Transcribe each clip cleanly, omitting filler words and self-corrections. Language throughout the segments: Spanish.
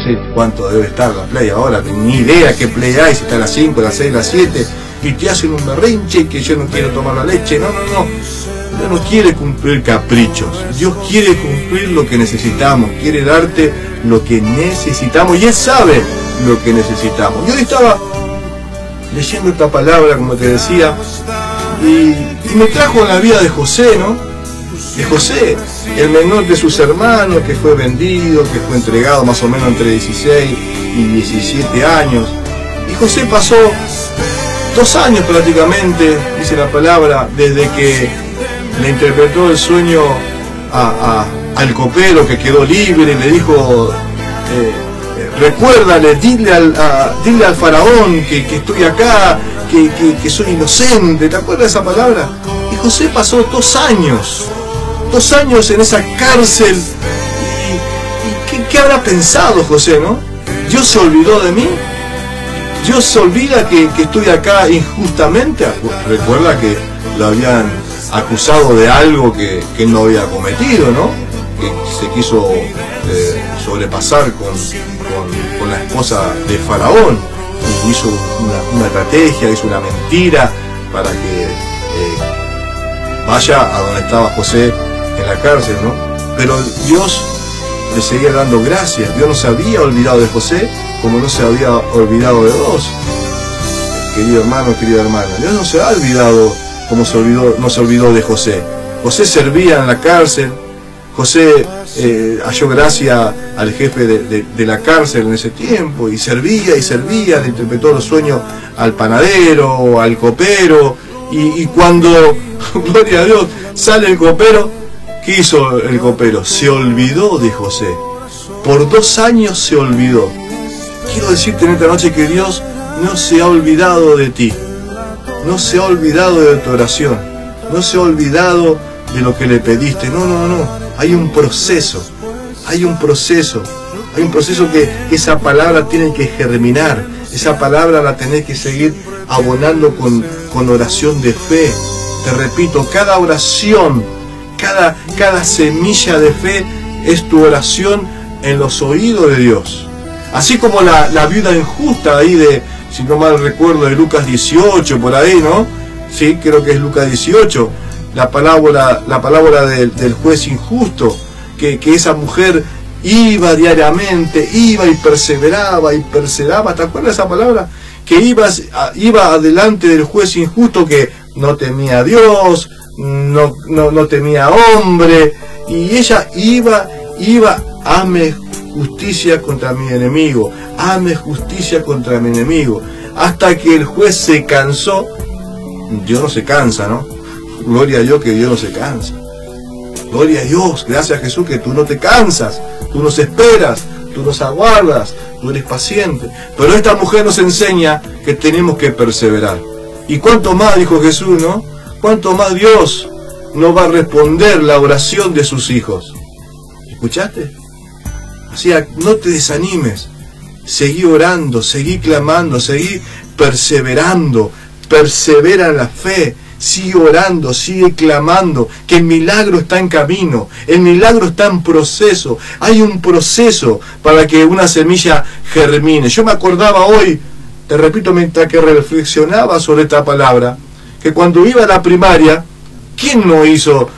sé cuánto debe estar la Play ahora, ni idea qué Play hay, si está a las 5, a las 6, a las 7, y te hacen un berrinche que yo no quiero tomar la leche. No, no, no. Dios no quiere cumplir caprichos. Dios quiere cumplir lo que necesitamos, quiere darte lo que necesitamos, y Él sabe lo que necesitamos. Yo estaba leyendo esta palabra, como te decía, y me trajo la vida de José, ¿no? De José, el menor de sus hermanos, que fue vendido, que fue entregado más o menos entre 16 y 17 años. Y José pasó 2 años prácticamente, dice la palabra, desde que le interpretó el sueño al copero, que quedó libre, y le dijo, recuérdale, dile al faraón que estoy acá, que soy inocente. ¿Te acuerdas de esa palabra? Y José pasó 2 años en esa cárcel. ¿Y qué habrá pensado José, no? ¿Dios se olvidó de mí? ¿Dios se olvida que estoy acá injustamente? Recuerda que lo habían acusado de algo que no había cometido, ¿no? Que se quiso sobrepasar con la esposa de Faraón. Hizo una estrategia, hizo una mentira para que vaya a donde estaba José en la cárcel, ¿no? Pero Dios le seguía dando gracias. Dios no se había olvidado de José como no se había olvidado de vos, querido hermano, querida hermana. Dios no se ha olvidado como no se olvidó de José. José servía en la cárcel. José halló gracia al jefe de la cárcel en ese tiempo, y servía, le interpretó los sueños al panadero, al copero, y cuando, gloria a Dios, sale el copero, ¿qué hizo el copero? Se olvidó de José. Por 2 años se olvidó. Quiero decirte en esta noche que Dios no se ha olvidado de ti, no se ha olvidado de tu oración, no se ha olvidado de lo que le pediste. No, no, no. Hay un proceso que esa palabra tiene que germinar, esa palabra la tenés que seguir abonando con oración de fe. Te repito, cada oración, cada semilla de fe es tu oración en los oídos de Dios. Así como la viuda injusta ahí si no mal recuerdo, de Lucas 18, por ahí, ¿no? Sí, creo que es Lucas 18. La palabra del juez injusto, que esa mujer iba diariamente, iba y perseveraba, ¿te acuerdas de esa palabra? Que iba adelante del juez injusto, que no temía a Dios, no temía a hombre, y ella iba, hazme justicia contra mi enemigo, hazme justicia contra mi enemigo, hasta que el juez se cansó. Dios no se cansa, ¿no? Gloria a Dios que Dios no se cansa. Gloria a Dios, gracias a Jesús que tú no te cansas, tú nos esperas, tú nos aguardas, tú eres paciente. Pero esta mujer nos enseña que tenemos que perseverar. Y cuánto más, dijo Jesús, ¿no? Cuánto más Dios no va a responder la oración de sus hijos. ¿Escuchaste? Así que no te desanimes, seguí orando, seguí clamando, seguí perseverando, persevera en la fe. Sigue orando, sigue clamando, que el milagro está en camino, el milagro está en proceso. Hay un proceso para que una semilla germine. Yo me acordaba hoy, te repito, mientras que reflexionaba sobre esta palabra, que cuando iba a la primaria, ¿quién no hizo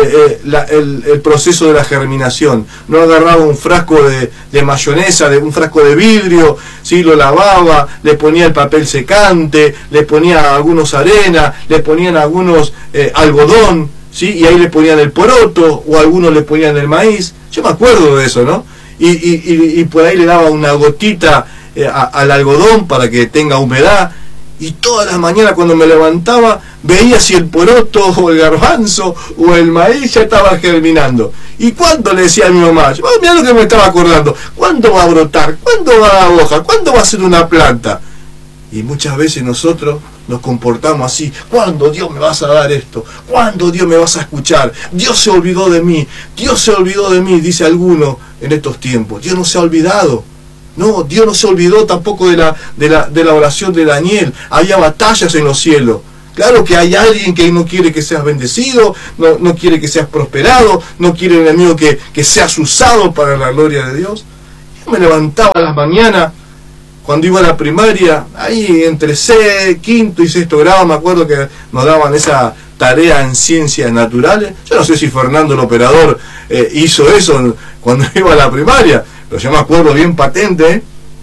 el proceso de la germinación? No agarraba un frasco de mayonesa, un frasco de vidrio, ¿sí? Lo lavaba, le ponía el papel secante, le ponía algunos arena, le ponían algunos algodón, ¿sí? Y ahí le ponían el poroto, o algunos le ponían el maíz. Yo me acuerdo de eso, ¿no? Y por ahí le daba una gotita al algodón para que tenga humedad. Y todas las mañanas cuando me levantaba veía si el poroto o el garbanzo o el maíz ya estaba germinando. ¿Y cuándo? Le decía a mi mamá? Mira lo que me estaba acordando. ¿Cuándo va a brotar? ¿Cuándo va a dar hoja? ¿Cuándo va a ser una planta? Y muchas veces nosotros nos comportamos así. ¿Cuándo Dios me vas a dar esto? ¿Cuándo Dios me vas a escuchar? Dios se olvidó de mí. Dios se olvidó de mí, dice alguno en estos tiempos. Dios no se ha olvidado. No, Dios no se olvidó tampoco de la oración de Daniel. Había batallas en los cielos. Claro que hay alguien que no quiere que seas bendecido, no quiere que seas prosperado, no quiere el enemigo que seas usado para la gloria de Dios. Yo me levantaba a las mañanas, cuando iba a la primaria, ahí entre quinto y sexto grado, me acuerdo que nos daban esa tarea en ciencias naturales. Yo no sé si Fernando el operador hizo eso cuando iba a la primaria, pero yo me acuerdo bien patente,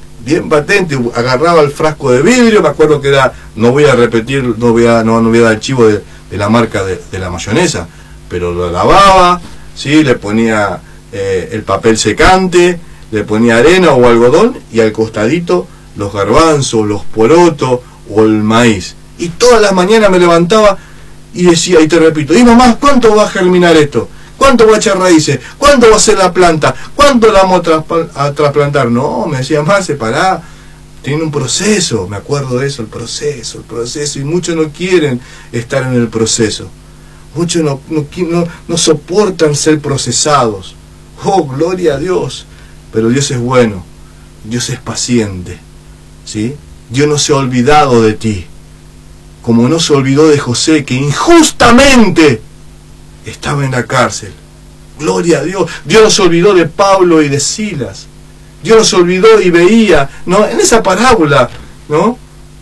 agarraba el frasco de vidrio, me acuerdo que era, no voy a repetir, no voy a dar el chivo de la marca de la mayonesa, pero lo lavaba, ¿sí? Le ponía el papel secante, le ponía arena o algodón, y al costadito los garbanzos, los porotos o el maíz. Y todas las mañanas me levantaba y decía, y te repito, y mamá, ¿cuánto va a germinar esto? ¿Cuánto va a echar raíces? ¿Cuánto va a ser la planta? ¿Cuánto la vamos a trasplantar? No, me decía, más separá, tiene un proceso. Me acuerdo de eso, el proceso, y muchos no quieren estar en el proceso. Muchos no soportan ser procesados. Oh, gloria a Dios. Pero Dios es bueno, Dios es paciente, ¿sí? Dios no se ha olvidado de ti, como no se olvidó de José, que injustamente estaba en la cárcel. Gloria a Dios. Dios no se olvidó de Pablo y de Silas. Dios no se olvidó y veía, ¿no? En esa parábola, ¿no?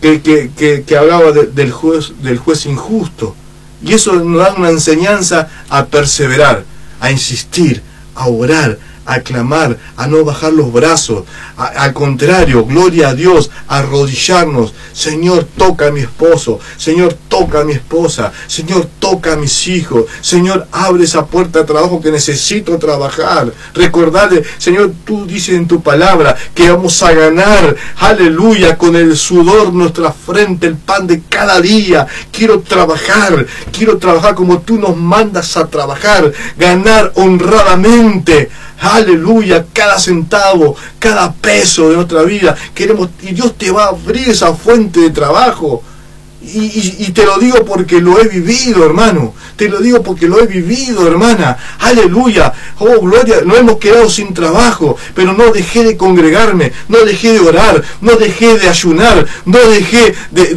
que hablaba del juez injusto. Y eso nos da una enseñanza a perseverar, a insistir, a orar, a clamar, a no bajar los brazos, al contrario, gloria a Dios, a arrodillarnos. Señor, toca a mi esposo, Señor, toca a mi esposa, Señor, toca a mis hijos, Señor, abre esa puerta de trabajo que necesito trabajar. Recordarle, Señor, tú dices en tu palabra que vamos a ganar, aleluya, con el sudor de nuestra frente, el pan de cada día. Quiero trabajar como tú nos mandas a trabajar, ganar honradamente. Aleluya, cada centavo, cada peso de nuestra vida queremos, y Dios te va a abrir esa fuente de trabajo. Y te lo digo porque lo he vivido, hermano. Te lo digo porque lo he vivido, hermana. Aleluya. Oh, gloria. No hemos quedado sin trabajo, pero no dejé de congregarme, no dejé de orar, no dejé de ayunar, no dejé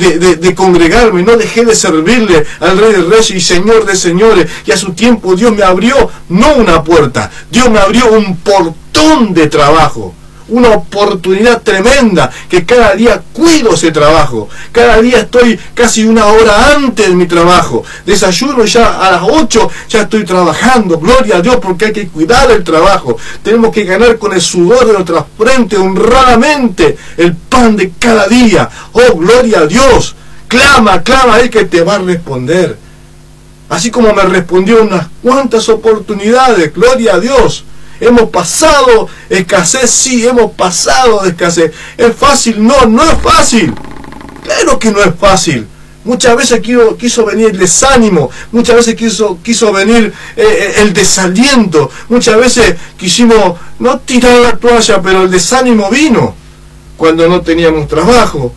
de congregarme, no dejé de servirle al Rey de Reyes y Señor de Señores. Y a su tiempo Dios me abrió, no una puerta, Dios me abrió un portón de trabajo. Una oportunidad tremenda, que cada día cuido ese trabajo. Cada día estoy casi una hora antes de mi trabajo. Desayuno ya a las 8, ya estoy trabajando. Gloria a Dios, porque hay que cuidar el trabajo. Tenemos que ganar con el sudor de nuestra frente honradamente el pan de cada día. Oh, gloria a Dios. Clama a Él que te va a responder. Así como me respondió unas cuantas oportunidades. Gloria a Dios. Hemos pasado escasez, sí, hemos pasado de escasez. ¿Es fácil? No, no es fácil. Claro que no es fácil. Muchas veces quiso venir el desánimo, muchas veces quiso venir el desaliento, muchas veces quisimos no tirar la toalla, pero el desánimo vino cuando no teníamos trabajo,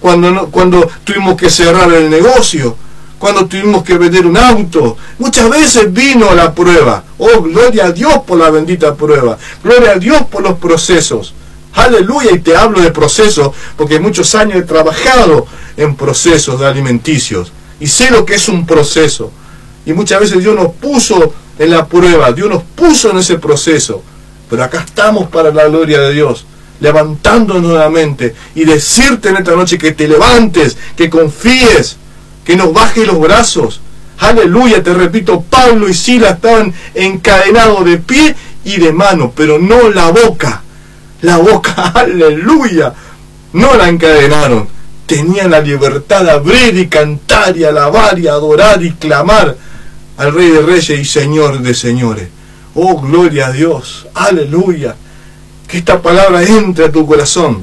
cuando tuvimos que cerrar el negocio, cuando tuvimos que vender un auto. Muchas veces vino la prueba. Oh, gloria a Dios por la bendita prueba. Gloria a Dios por los procesos. Aleluya, y te hablo de procesos porque muchos años he trabajado en procesos de alimenticios y sé lo que es un proceso. Y muchas veces Dios nos puso en la prueba, Dios nos puso en ese proceso. Pero acá estamos para la gloria de Dios, levantándonos nuevamente y decirte en esta noche que te levantes, que confíes, que no bajes los brazos. Aleluya, te repito, Pablo y Silas estaban encadenados de pie y de mano, pero no la boca. La boca, aleluya, no la encadenaron. Tenían la libertad de abrir y cantar y alabar y adorar y clamar al Rey de Reyes y Señor de Señores. Oh, gloria a Dios, aleluya. Que esta palabra entre a tu corazón.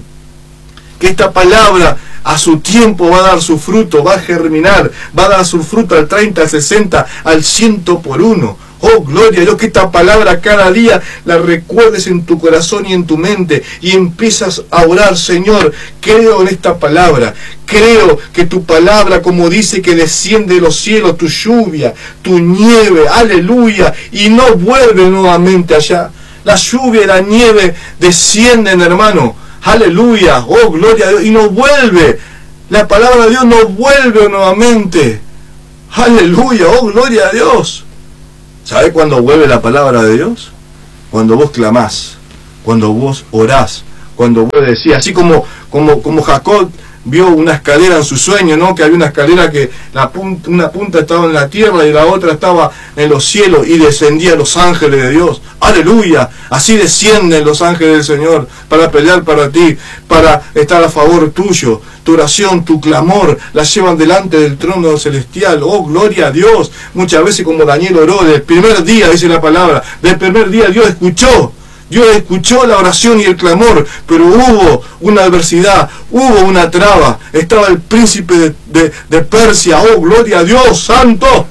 Que esta palabra a su tiempo va a dar su fruto, va a germinar, va a dar su fruto al 30, al 60, al 100 por uno. Oh, gloria a Dios, que esta palabra cada día la recuerdes en tu corazón y en tu mente y empiezas a orar. Señor, creo en esta palabra, creo que tu palabra, como dice, que desciende de los cielos, tu lluvia, tu nieve, aleluya, y no vuelve nuevamente allá. La lluvia y la nieve descienden, hermano, aleluya, oh, gloria a Dios, y no vuelve. La palabra de Dios no vuelve nuevamente. Aleluya, oh, gloria a Dios. ¿Sabe cuándo vuelve la palabra de Dios? Cuando vos clamás, cuando vos orás, cuando vos decís, así como Jacob vio una escalera en su sueño, ¿no? Que había una escalera que una punta estaba en la tierra y la otra estaba en los cielos, y descendían los ángeles de Dios. ¡Aleluya! Así descienden los ángeles del Señor para pelear para ti, para estar a favor tuyo. Tu oración, tu clamor, la llevan delante del trono celestial. ¡Oh, gloria a Dios! Muchas veces, como Daniel oró, del primer día, dice la palabra, del primer día Dios escuchó. Dios escuchó la oración y el clamor, pero hubo una adversidad, hubo una traba. Estaba el príncipe de Persia, oh gloria a Dios santo,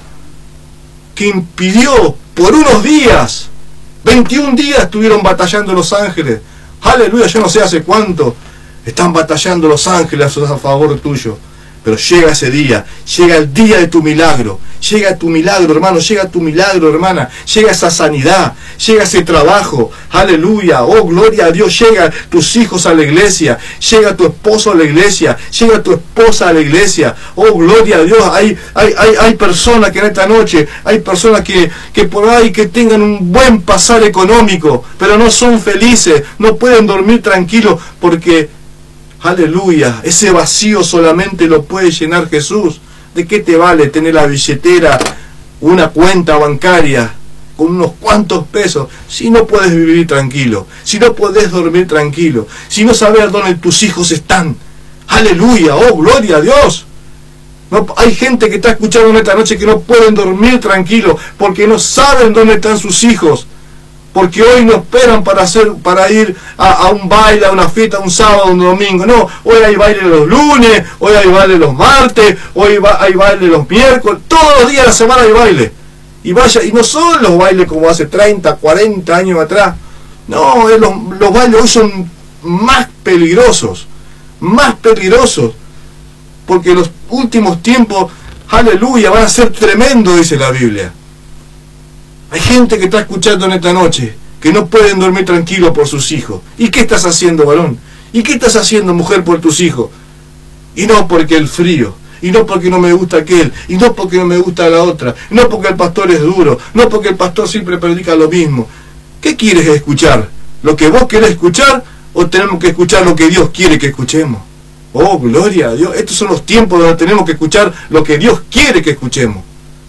que impidió por unos días, 21 días estuvieron batallando los ángeles. Aleluya, yo no sé hace cuánto están batallando los ángeles a favor tuyo. Pero llega ese día, llega el día de tu milagro, llega tu milagro, hermano, llega tu milagro, hermana, llega esa sanidad, llega ese trabajo, aleluya, oh gloria a Dios, llega tus hijos a la iglesia, llega tu esposo a la iglesia, llega tu esposa a la iglesia, oh gloria a Dios. Hay personas que en esta noche, hay personas que por ahí que tengan un buen pasar económico, pero no son felices, no pueden dormir tranquilos porque aleluya, ese vacío solamente lo puede llenar Jesús. ¿De qué te vale tener la billetera, una cuenta bancaria con unos cuantos pesos, si no puedes vivir tranquilo, si no puedes dormir tranquilo, si no sabes dónde tus hijos están? Aleluya, oh gloria a Dios. No, hay gente que está escuchando esta noche que no pueden dormir tranquilo porque no saben dónde están sus hijos. Porque hoy no esperan para ir a un baile, a una fiesta, un sábado, un domingo. No, hoy hay baile los lunes, hoy hay baile los martes, hoy hay baile los miércoles. Todos los días de la semana hay baile. Y no son los bailes como hace 30, 40 años atrás. No, los bailes hoy son más peligrosos. Más peligrosos. Porque los últimos tiempos, aleluya, van a ser tremendos, dice la Biblia. Hay gente que está escuchando en esta noche que no pueden dormir tranquilo por sus hijos. ¿Y qué estás haciendo, varón? ¿Y qué estás haciendo, mujer, por tus hijos? Y no porque el frío, y no porque no me gusta aquel, y no porque no me gusta la otra, y no porque el pastor es duro, no porque el pastor siempre predica lo mismo. ¿Qué quieres escuchar? ¿Lo que vos querés escuchar o tenemos que escuchar lo que Dios quiere que escuchemos? Oh, gloria a Dios. Estos son los tiempos donde tenemos que escuchar lo que Dios quiere que escuchemos.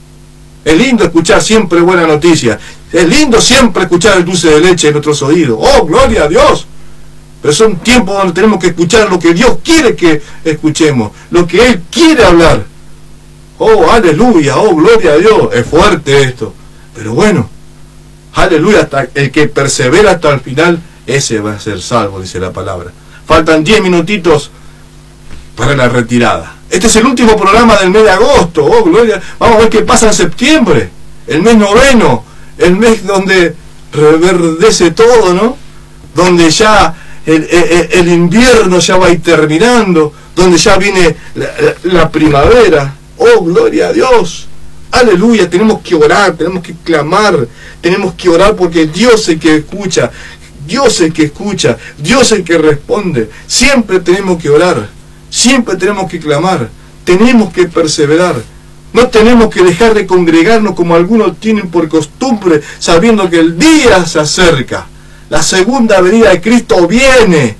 Es lindo escuchar siempre buena noticia. Es lindo siempre escuchar el dulce de leche en nuestros oídos. ¡Oh, gloria a Dios! Pero son tiempos donde tenemos que escuchar lo que Dios quiere que escuchemos. Lo que Él quiere hablar. ¡Oh, aleluya! ¡Oh, gloria a Dios! Es fuerte esto. Pero bueno, aleluya, hasta el que persevera hasta el final, ese va a ser salvo, dice la palabra. Faltan 10 minutitos para la retirada. Este es el último programa del mes de agosto. Oh, gloria. Vamos a ver qué pasa en septiembre. El mes noveno. El mes donde reverdece todo, ¿no? Donde ya el invierno ya va a ir terminando. Donde ya viene la primavera. Oh, gloria a Dios. Aleluya. Tenemos que orar, tenemos que clamar. Tenemos que orar porque Dios es el que escucha. Dios es el que escucha. Dios es el que responde. Siempre tenemos que orar. Siempre tenemos que clamar, tenemos que perseverar, no tenemos que dejar de congregarnos como algunos tienen por costumbre, sabiendo que el día se acerca, la segunda venida de Cristo viene,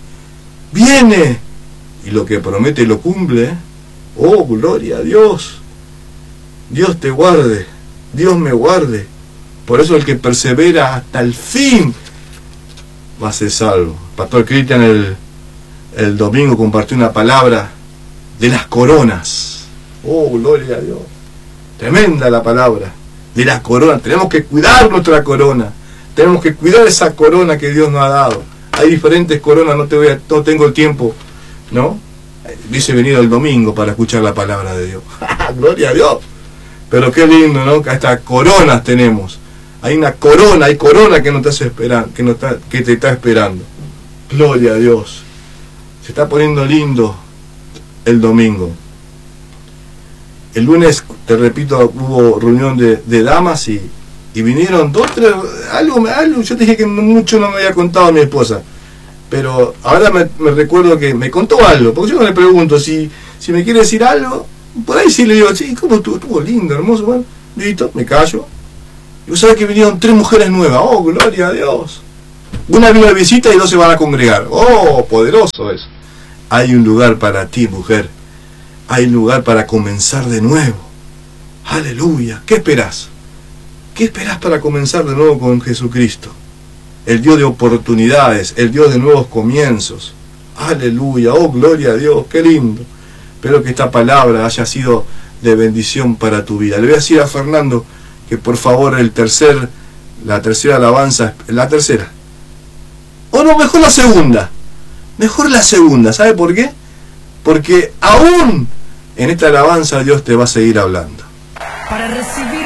y lo que promete lo cumple. Oh, gloria a Dios. Dios te guarde, Dios me guarde. Por eso el que persevera hasta el fin va a ser salvo. Pastor Cristian el domingo compartió una palabra de las coronas. Oh, gloria a Dios. Tremenda la palabra de las coronas. Tenemos que cuidar nuestra corona. Tenemos que cuidar esa corona que Dios nos ha dado. Hay diferentes coronas, no tengo el tiempo, ¿no? Dice venido el domingo para escuchar la palabra de Dios. Gloria a Dios. Pero qué lindo, ¿no? Que estas coronas tenemos. Hay una corona, hay corona que no te hace esperar, que te está esperando. Gloria a Dios. Se está poniendo lindo el domingo. El lunes, te repito, hubo reunión de damas y vinieron 2, 3, algo, yo te dije que mucho no me había contado mi esposa, pero ahora me recuerdo que me contó algo, porque yo no le pregunto si me quiere decir algo, por ahí sí le digo, sí, ¿cómo estuvo lindo, hermoso? Bueno, listo, me callo. Y vos sabés que vinieron 3 mujeres nuevas. Oh, gloria a Dios. Una vino de visita y 2 se van a congregar. ¡Oh, poderoso eso! Hay un lugar para ti, mujer. Hay un lugar para comenzar de nuevo. ¡Aleluya! ¿Qué esperás? ¿Qué esperás para comenzar de nuevo con Jesucristo? El Dios de oportunidades, el Dios de nuevos comienzos. ¡Aleluya! ¡Oh, gloria a Dios! ¡Qué lindo! Espero que esta palabra haya sido de bendición para tu vida. Le voy a decir a Fernando que por favor la tercera alabanza, la tercera. O no, mejor la segunda. Mejor la segunda. ¿Sabe por qué? Porque aún en esta alabanza Dios te va a seguir hablando. Para recibir